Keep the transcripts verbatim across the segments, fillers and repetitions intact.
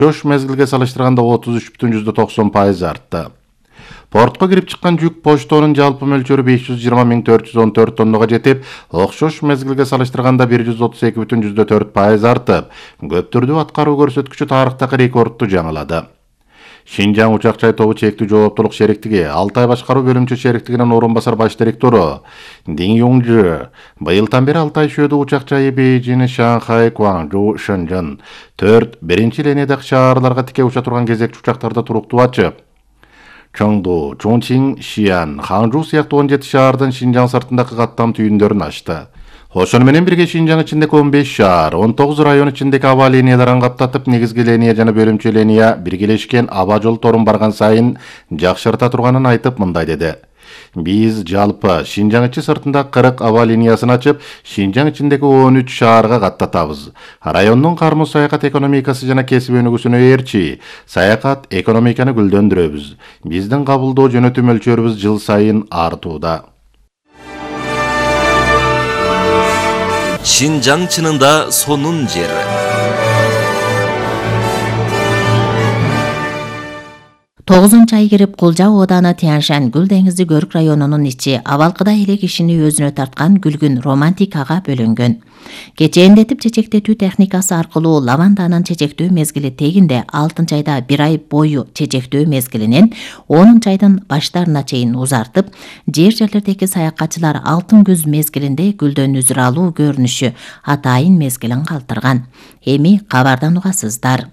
Ош мезгилге салыштырганда отуз үч бүтүн жүздө токсон пайыз артты. Портко кирип чыккан жүк почтонун жалпы мөлчөрү беш жүз жыйырма миң төрт жүз он төрт тоннага жетип, окшош мезгилге салыштырганда бир жүз отуз эки бүтүн жүздө төрт пайыз артып, көп түрдүү аткаруу көрсөткүчү тарыхтагы рекордду жаңылады. Шинжаң учак-жай тобу чектүү жооптулук шериктиги Алтай башкаруу бөлүмчө шериктигинин орун басар баш директору Дин Юңжы быйылдан бери Алтай шөөдө учак-жайы Бейжин, Шанхай, Гуанчжоу, Шэньчжэн төрт биринчи линиядагы шаарларга тике уча турган кезекчи учактарды туруктуу ачып, Чоңду, Чунчин, Шиян, Ханчжоу сыяктуу он жети шаардын Шинжаң сыртындагы каттам түйүндөрүн ачты. Ошону менен бирге Шинжаң ичиндеги он беш шаар, он тогуз район ичиндеги аба линияларын каптатып, негизги линия жана бөлүмчө линия биргелешкен аба жол торун барган сайын жакшырта турганын айтып мындай деди. Биз жалпы Шинжаң ичи сыртында кырк аба линиясын ачып, Шинжаң ичиндеги он үч шаарга каттатабыз. Райондун кармыз саякат экономикасы жана кесип өнүгүүсүнө ээрчи, саякат экономиканы гүлдөндүрөбүз. Биздин кабылдоо жөнөтүү мөлчөрүбүз жыл сайын артууда. Шинжаң чынында сонун жери. тогузунчу ай кирип Кулжа ооданы Тяньшань Гүл деңизи көрүк районунун ичи абалкыда эле кишини өзүнө тарткан күлгүн романтикага бөлөнгөн. Кечээндетип чечектетүү техникасы аркылуу лаванданын чечектөө мезгили тегинде алтынчы айда бир ай бою чечектөө мезгилинен онунчу айдын баштарына чейин узартып, жер жерлердеги саякатчылар алтын күз мезгилинде гүлдөн үзүр алуу көрүнүшү атайын мезгилин калтырган. Эми кабардан угасыздар.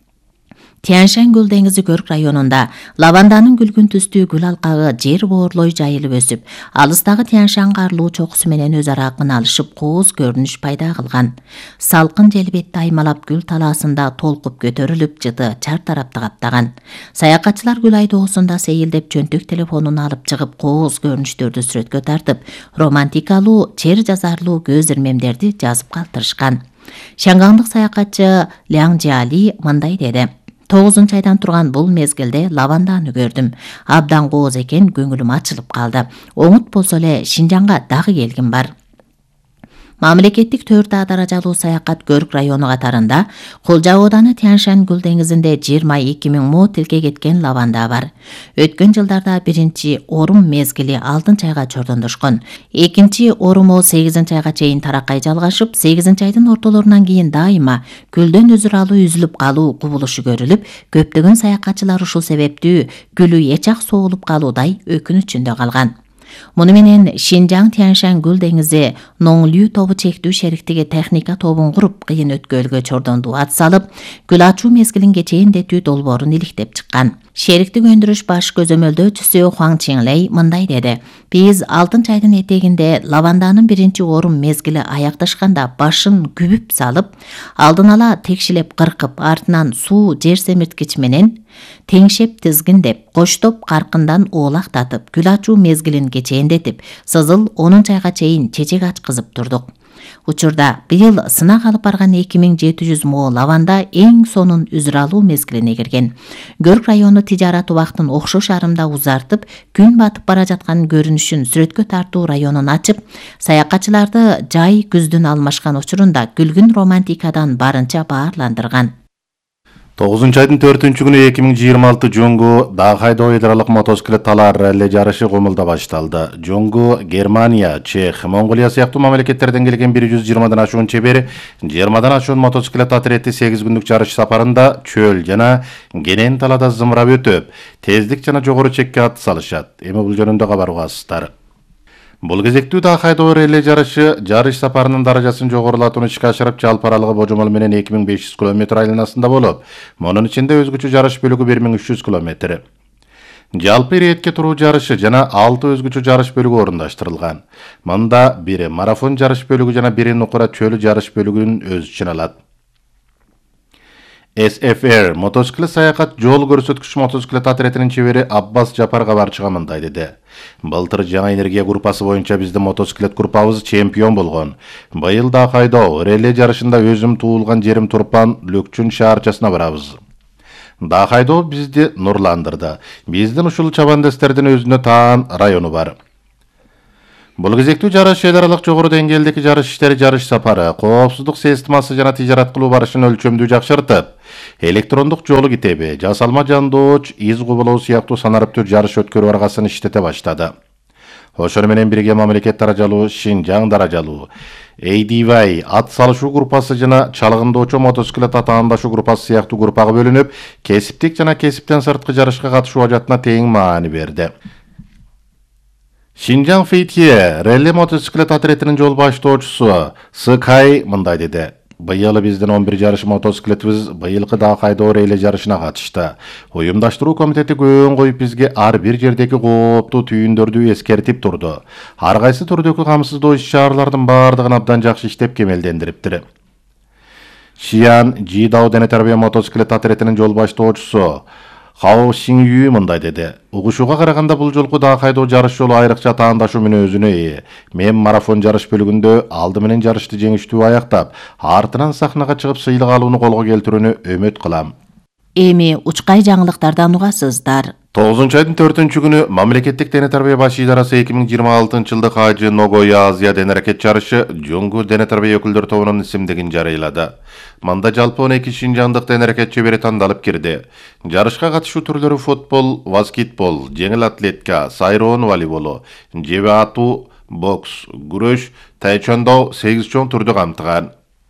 Тяньшань Гүл деңизи көрүк районунда лаванданын күлгүн түстүү гүл алкагы жер боорлой жайылып өсүп, алыстагы Тяньшань карлуу чокусу менен өз ара алышып кооз көрүнүш пайда кылган. Салкын желбетти аймалап гүл талаасында толкуп көтөрүлүп, жыты чар тарапты каптаган. Саякатчылар гүл айдоосунда сейилдеп чөнтөк телефонун алып чыгып кооз көрүнүштөрдү сүрөткө тартып, романтикалуу, чер жазарлуу көз ирмемдерди жазып калтырышкан. Шангандык саякатчы Ляң Жали мындай деди. тогузунчу айдан турган бул мезгилде лаванданы көрдүм. Абдан кооз экен, көңүлүм ачылып калды. Оңут болсо эле Шинжаңга дагы келгим бар. Мамлекеттик төрт А даражалуу саякат көрүк району катарында Кулжа ооданы Тяньшань Гүл деңизинде жыйырма эки миң мо тилке кеткен лаванда бар. Өткөн жылдарда биринчи орум мезгили алтынчы айга чордондошкон. Экинчи оруму сегизинчи айга чейин таракай жалгашып, сегизинчи айдын ортолорунан кийин дайыма гүлдөн үзүр алуу үзүлүп калуу кубулушу көрүлүп, көптөгөн саякатчылар ушул себептүү гүлү эчак соолуп калуудай өкүнүчүндө калган. Муну менен Шинжаң Тяньшань Гүл деңизи Ноңлүү тобу чектүү шериктиги техника тобун куруп, кыйын өткөлгө чордондуу ат салып, гүл ачуу мезгилин кечээндетүү долбоорун иликтеп чыккан. Шериктик өндүрүш баш көзөмөлдөөчүсү Хуаң Чинлей мындай деди. Биз алтынчы айдын этегинде лаванданын биринчи орум мезгили аякташканда башын күбүп салып, алдын ала текшилеп кыркып, артынан суу жер семирткич менен теңшеп тизгиндеп, коштоп каркындан оолактатып, гүл ачуу мезгилин кечээндетип, сызыл онунчу айга чейин чечек ачкызып турдук. Учурда быйыл сынак алып барган эки миң жети жүз мо лаванда эң сонун үзүр алуу мезгилине кирген. Көрүк району тижарат убактын окшош арымда узартып, күн батып бара жаткан көрүнүшүн сүрөткө тартуу районун ачып, саякатчыларды жай күздүн алмашкан учурунда күлгүн романтикадан барынча баарландырган. тогузунчу айдын төртүнчү күнү эки миң жыйырма алты Жоңгу Дахайдо ыйдралык мотоциклет талаар ралли жарышы Комулда башталды. Жоңгу Германия, Чех, Монголия сыяктуу мамлекеттерден келген бир жүз жыйырмадан ашуун чебер, жыйырмадан ашуун мотоциклет атрети сегиз күндүк жарыш сапарында чөл жана кенен талаада зымырап өтүп, тездик жана жогору чекке ат салышат. Эми бул жөнүндө кабар угасыздар. Бул кезектүү Дахайдо ралли жарышы жарыш сапарынын даражасын жогорулатууну ишке ашырып, жалпы аралыгы божомол менен эки миң беш жүз километр айланасында болуп, мунун ичинде өзгөчө жарыш бөлүгү бир миң үч жүз километр. Жалпы иретке туруу жарышы жана алты өзгөчө жарыш бөлүгү орундаштырылган. Мында бири марафон жарыш бөлүгү жана бири нукура чөлү жарыш бөлүгүн өз ичине алат. эс эф эр мотоциклет саякат жол көрсөткүч мотоциклет атретинин чебери Аббас Жапар кабарчыга мындай деди. Былтыр жаңа энергия группасы боюнча биздин мотоциклет группабыз чемпион болгон. Быйыл Дахайдо реле жарышында өзүм туулган жерим Турпан Лөкчүн шаарчасына барабыз. Дахайдо бизди нурландырды. Биздин ушул чабандестердин өзүнө таан району бар. Бул кезектүү жарыш эл аралык жогору деңгээлдеги жарыш иштери жарыш сапары, коопсуздук системасы жана тижарат кылуу барышын өлчөмдүү жакшыртып, электрондук жолу китеби, жасалма жандооч, из кубулоо сыяктуу санариптүү жарыш өткөрүү аргасын иштете баштады. Ошону менен бирге мамлекет даражалуу, Шинжаң даражалуу, эй ди вай ат салышуу группасы жана чалгындоочу мотоциклет атаандашуу группасы сыяктуу группага бөлүнүп, кесиптик жана кесиптен сырткы жарышка катышуу ажатына тең маани берди. Шинжаң Фейтье релли мотоциклет отрядынын жол баштоочусу Сыкай мындай деди. Быйыл биздин он бир жарыш мотоциклетибиз быйылкы Даакайдоо релли жарышына катышты. Уюмдаштыруу комитети көөн коюп бизге ар бир жердеги кооптуу түйүндөрдү эскертип турду. Ар кайсы түрдөгү камсыздоо иш-чаралардын баардыгын абдан жакшы иштеп кемелдендириптир. Шиян Жидао дене тарбия мотоциклет отрядынын жол баштоочусу Хао Сиңю мындай деди. Угушууга караганда бул жолку Даакайдоо жарыш жолу айрыкча таандашуу мүнөзүнө ээ. Мен марафон жарыш бөлүгүндө алды менен жарышты жеңиштүү аяктап, артынан сахнага чыгып сыйлык алууну колго келтирүүнү үмүт кылам. Эми учкай жаңылыктардан угасыздар. тогузунчу айдын төртүнчү күнү мамлекеттик дене тарбия баш идарасы эки миң жыйырма алтынчы жылдык Ажы Ногоя Азия дене аракет жарышы Жуңгу дене тарбия өкүлдөр тобунун исимдигин жарыйлады. Мында жалпы он эки шинжаңдык дене аракет чебери тандалып кирди. Жарышка катышуу түрлөрү футбол, баскетбол, жеңил атлетика, сайроон волейболу, жебе атуу, бокс, күрөш, тайчондо сегиз чоң түрдү камтыган.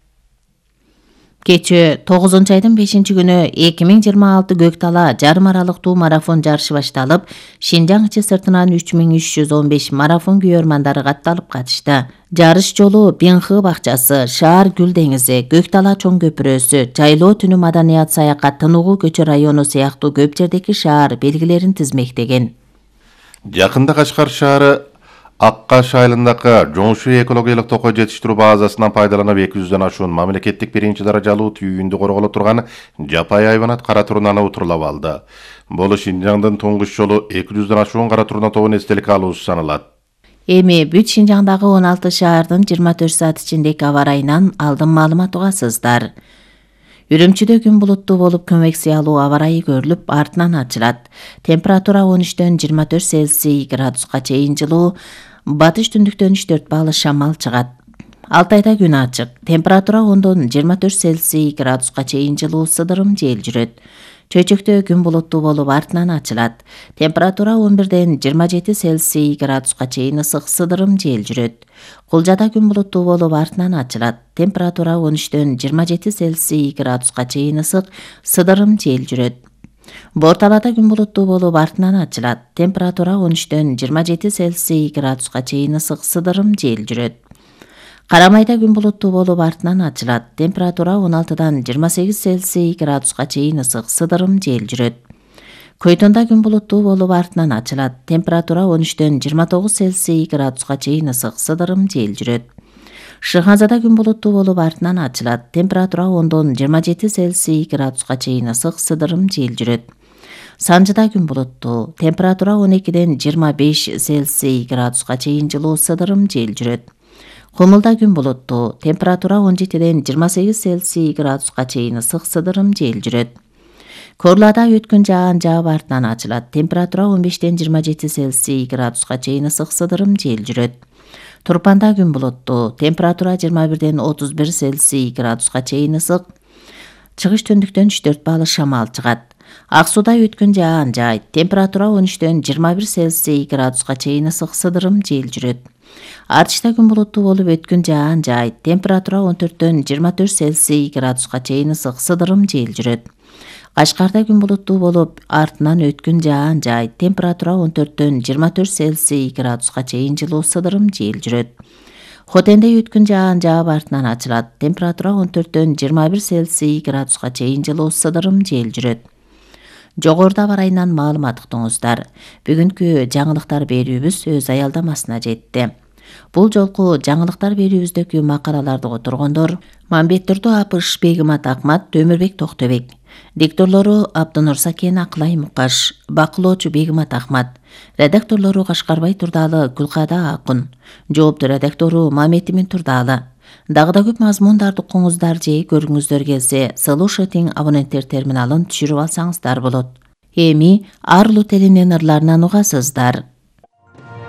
Кечээ тогузунчу айдын бешинчи күнү эки миң жыйырма алты Көктала жарым аралыктуу марафон жарышы башталып, Шинжаң ичи сыртынан үч миң үч жүз он беш марафон күйөрмандары катталып катышты. Жарыш жолу Бенхы бакчасы, Шаар Гүл деңизи, Көктала чоң көпүрөсү, Жайлоо түнү маданият саякат Тынугу көчө району сыяктуу көп жердеги шаар белгилерин тизмектеген. Жакында Кашкар шаары Аккаш айылындагы Жоңшу экологиялык токой жетиштирүү базасынан пайдаланып эки жүздөн ашуун мамлекеттик биринчи даражалуу түйүндү корголо турган жапай хайванат кара турнаны утурлап алды. Бул Шинжаңдын туңгуч жолу эки жүздөн ашуун кара турна тобун эстеликке алуусу саналат. Эми бүт Шинжаңдагы он алты шаардын жыйырма төрт саат ичиндеги аба ырайынан алдын маалымат угасыздар. Үрүмчүдө күн булуттуу болуп көмөк сыялуу аба ырайы көрүлүп, артынан ачылат. Температура он үчтөн жыйырма төрт Цельсий градуска чейин жылуу, батыш түндүктөн үч төрт баалы шамал чыгат. Алтайда күн ачык. Температура ондон жыйырма төрт Цельсий градуска чейин жылуу, сыдырым жел жүрөт. Чөйчөктө күн булуттуу болуп, артынан ачылат. Температура он бирден жыйырма жети Цельсий градуска чейин ысык, сыдырым жел жүрөт. Кулжада күн булуттуу болуп, артынан ачылат. Температура он үчтөн жыйырма жети Цельсий градуска чейин ысык, сыдырым жел жүрөт. Борталада күн булуттуу болуп, артынан ачылат. Температура он үчтөн жыйырма жети Цельсий градуска чейин ысык, сыдырым жел жүрөт. Карамайда күн булуттуу болуп, артынан ачылат. Температура он алтыдан жыйырма сегиз Цельсий градуска чейин ысык, сыдырым жел жүрөт. Көйтөндө күн булуттуу болуп, артынан ачылат. Температура он үчтөн жыйырма тогуз Цельсий градуска чейин ысык, сыдырым жел жүрөт. Шыханзада күн булуттуу болуп, артынан ачылат. Температура ондон жыйырма жети Цельсий градуска чейин ысык, сыдырым жел жүрөт. Санжыда күн булуттуу. Температура он экиден жыйырма беш Цельсий градуска чейин жылуу, сыдырым жел жүрөт. Кумулда күн булуттуу. Температура он жетиден жыйырма сегиз Цельсий градуска чейин ысык, сыдырым жел жүрөт. Корлада өткөн жаан жаап, артынан ачылат. Температура он бештен жыйырма жети Цельсий градуска чейин ысык, сыдырым жел жүрөт. Турпанда күн булуттуу. Температура жыйырма бирден отуз бир Цельсий градуска чейин ысык, чыгыш түндүктөн үч төрт баалы шамал чыгат. Ак сууда өткөн жаан жаайт. Температура он үчтөн жыйырма бир Цельсий градуска чейин ысык, сыдырым жел жүрөт. Артышта күн булуттуу болуп, өткөн жаан жаайт. Температура он төрттөн жыйырма төрт Цельсий градуска чейин ысык, сыдырым жел жүрөт. Кашкарда күн булуттуу болуп, артынан өткөн жаан жаайт. Температура он төрттөн жыйырма төрт Цельсий градуска чейин жылуу, сыдырым жел жүрөт. Хотенде өткөн жаан жаап, артынан ачылат. Температура он төрттөн жыйырма бир Цельсий градуска чейин жылуу, сыдырым жел жүрөт. Жогоруда аба ырайынан маалымат уктуңуздар. Бүгүнкү жаңылыктар берүүбүз өз аялдамасына жетти. Бул жолку жаңылыктар берүүбүздөгү макалаларды которгондор Мамбеттурду Апыш, Бегимат Акмат, Өмүрбек Токтобек. Дикторлору Абдынур Сакен, Акылай Мукаш. Бакылоочу Бегимат Акмат. Редакторлору Кашкарбай Турдалы, Гүлкада Акун. Жоопту редактору Маметимин Турдалы. Дагы да көп мазмундарды уктуңуздар же көргүңүздөр келсе, слушатинг абоненттер терминалын түшүрүп алсаңыздар болот. Эми Арлу телинен ырларынан угасыздар.